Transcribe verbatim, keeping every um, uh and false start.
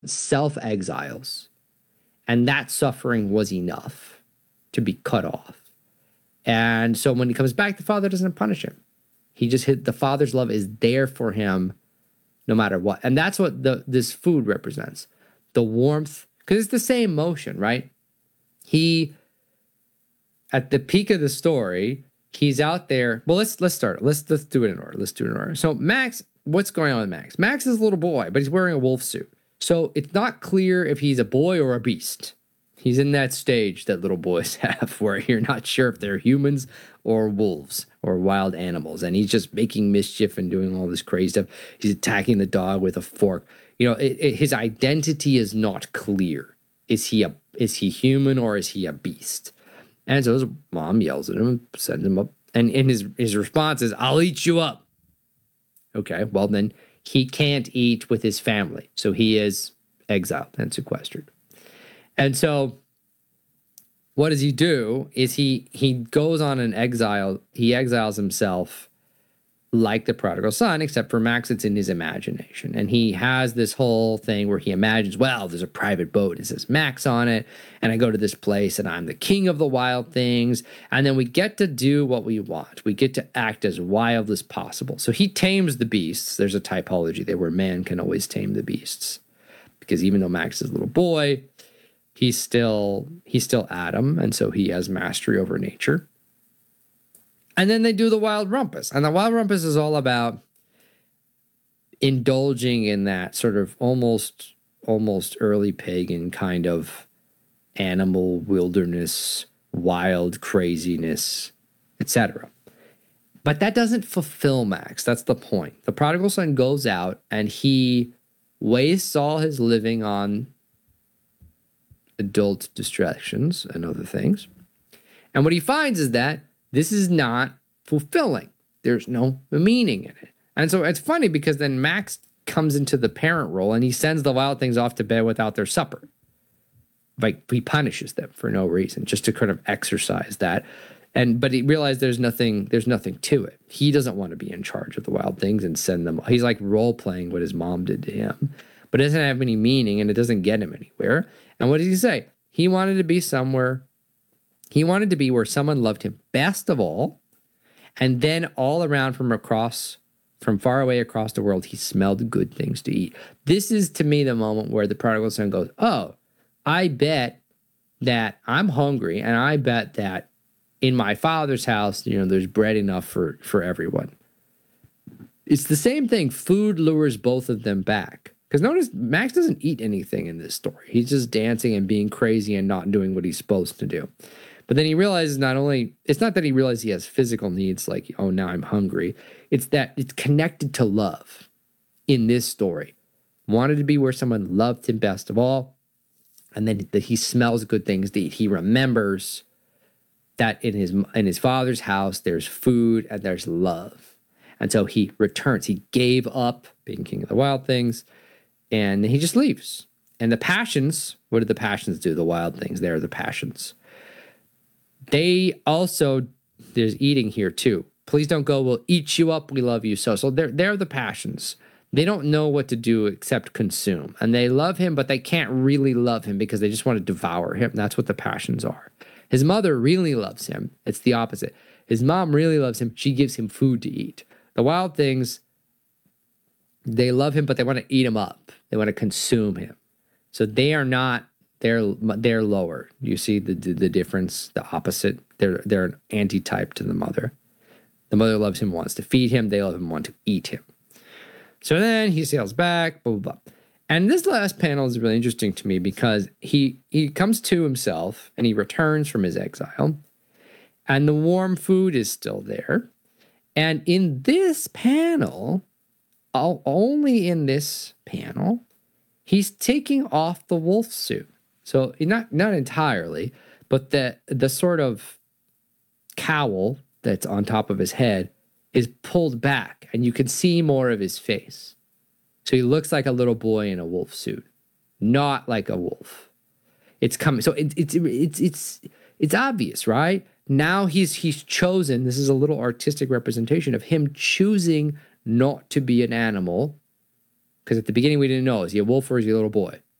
self-exiles, and that suffering was enough to be cut off. And so when he comes back, the father doesn't punish him. He just hit the father's love is there for him no matter what. And that's what the this food represents. The warmth, because it's the same motion, right? He, at the peak of the story, he's out there. Well, let's let's start. Let's let's do it in order. Let's do it in order. So Max, what's going on with Max? Max is a little boy, but he's wearing a wolf suit. So it's not clear if he's a boy or a beast. He's in that stage that little boys have where you're not sure if they're humans or wolves or wild animals. And he's just making mischief and doing all this crazy stuff. He's attacking the dog with a fork. You know, it, it, his identity is not clear. Is he a is he human or is he a beast? And so his mom yells at him, sends him up. And in his, his response is, I'll eat you up. Okay, well then he can't eat with his family. So he is exiled and sequestered. And so what does he do is he he goes on an exile. He exiles himself like the prodigal son, except for Max, it's in his imagination. And he has this whole thing where he imagines, well, there's a private boat. It says Max on it. And I go to this place and I'm the king of the wild things. And then we get to do what we want. We get to act as wild as possible. So he tames the beasts. There's a typology there where man can always tame the beasts. Because even though Max is a little boy, he's still he's still Adam, and so he has mastery over nature. And then they do the wild rumpus. And the wild rumpus is all about indulging in that sort of almost almost early pagan kind of animal wilderness, wild craziness, et cetera. But that doesn't fulfill Max. That's the point. The prodigal son goes out and he wastes all his living on adult distractions and other things. And what he finds is that this is not fulfilling. There's no meaning in it. And so it's funny because then Max comes into the parent role and he sends the wild things off to bed without their supper. Like he punishes them for no reason, just to kind of exercise that. And but he realized there's nothing, there's nothing to it. He doesn't want to be in charge of the wild things and send them. He's like role playing what his mom did to him. But it doesn't have any meaning and it doesn't get him anywhere. And what does he say? He wanted to be somewhere, he wanted to be where someone loved him best of all. And then all around from across, from far away across the world, he smelled good things to eat. This is to me the moment where the prodigal son goes, oh, I bet that I'm hungry and I bet that in my father's house, you know, there's bread enough for, for everyone. It's the same thing. Food lures both of them back. Because notice, Max doesn't eat anything in this story. He's just dancing and being crazy and not doing what he's supposed to do. But then he realizes not only, it's not that he realizes he has physical needs like, oh, now I'm hungry. It's that it's connected to love in this story. Wanted to be where someone loved him best of all. And then that he smells good things to eat. He remembers that in his in his father's house, there's food and there's love. And so he returns. He gave up being king of the wild things. And he just leaves. And the passions, what did the passions do? The wild things, they're the passions. They also, there's eating here too. Please don't go, we'll eat you up, we love you so. So they're, they're the passions. They don't know what to do except consume. And they love him, but they can't really love him because they just want to devour him. That's what the passions are. His mother really loves him. It's the opposite. His mom really loves him. She gives him food to eat. The wild things, they love him, but they want to eat him up. They want to consume him. So they are not, they're they're lower. You see the, the, the difference, the opposite. They're, they're an antitype to the mother. The mother loves him, wants to feed him. They love him, want to eat him. So then he sails back, blah, blah, blah. And this last panel is really interesting to me because he, he comes to himself and he returns from his exile. And the warm food is still there. And in this panel, only in this panel, he's taking off the wolf suit. So not not entirely, but the the sort of cowl that's on top of his head is pulled back, and you can see more of his face. So he looks like a little boy in a wolf suit, not like a wolf. It's coming. So it, it's it's it's it's obvious, right? Now he's he's chosen. This is a little artistic representation of him choosing not to be an animal, because at the beginning we didn't know, is he a wolf or is he a little boy?